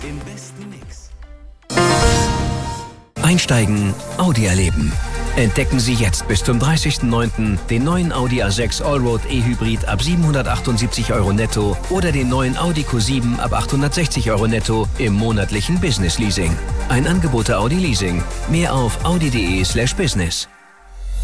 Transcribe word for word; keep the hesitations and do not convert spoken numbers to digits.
Im besten Mix. Einsteigen, Audi erleben. Entdecken Sie jetzt bis zum dreißigsten neunten den neuen Audi A sechs Allroad E-Hybrid ab siebenhundertachtundsiebzig Euro netto oder den neuen Audi Q sieben ab achthundertsechzig Euro netto im monatlichen Business Leasing. Ein Angebot der Audi Leasing. Mehr auf audi punkt de slash business.